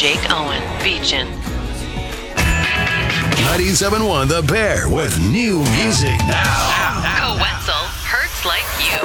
Jake Owen, Beachin. 97.1 The Bear with new music now. Go Wetzel, Hurts Like You.